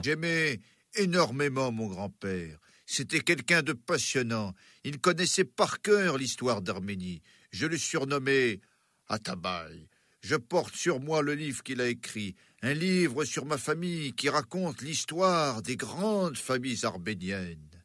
J'aimais énormément mon grand-père. C'était quelqu'un de passionnant. Il connaissait par cœur l'histoire d'Arménie. Je le surnommais Atabaï. Je porte sur moi le livre qu'il a écrit, un livre sur ma famille qui raconte l'histoire des grandes familles arméniennes.